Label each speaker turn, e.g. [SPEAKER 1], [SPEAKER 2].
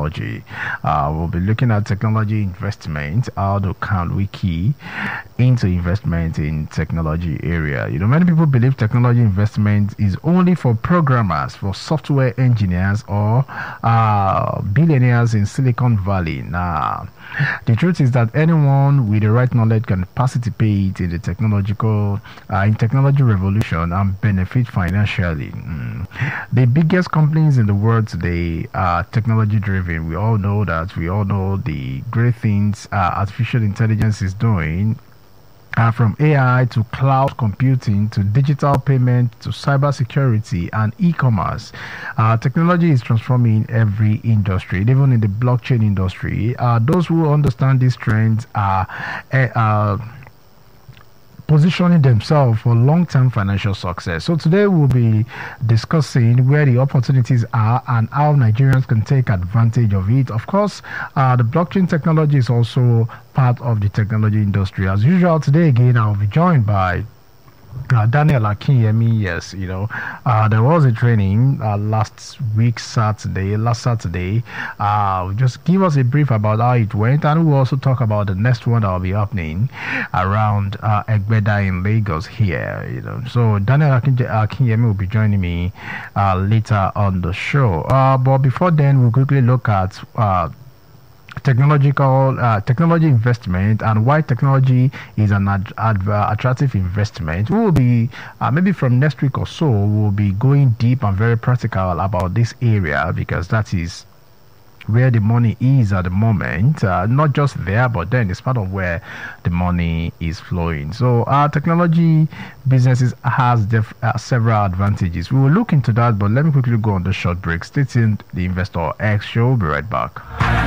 [SPEAKER 1] technology. We'll be looking at technology investment. How can we key into investment in technology area? Many people believe technology investment is only for programmers, for software engineers, or billionaires in Silicon Valley. Nah, the truth is that anyone with the right knowledge can participate in the technology revolution and benefit financially. The biggest companies in the world today are technology driven. We all know that. We all know the great things artificial intelligence is doing. From AI to cloud computing to digital payment to cybersecurity and e-commerce, technology is transforming every industry, even in the blockchain industry. Those who understand these trends are positioning themselves for long-term financial success. So today we'll be discussing where the opportunities are and how Nigerians can take advantage of it. Of course, the blockchain technology is also part of the technology industry. As usual, today again I'll be joined by Daniel Akinyemi. Yes, there was a training last Saturday. Just give us a brief about how it went, and we'll also talk about the next one that will be happening around Egbeda in Lagos here. So Daniel Akinyemi will be joining me later on the show. But before then, we'll quickly look at technology investment and why technology is an attractive investment. We will be maybe from next week or so we'll be going deep and very practical about this area, because that is where the money is at the moment. Not just there, but then it's part of where the money is flowing. So our technology businesses has several advantages. We will look into that, but let me quickly go on the short break. Stay tuned. The Investor X Show will be right back.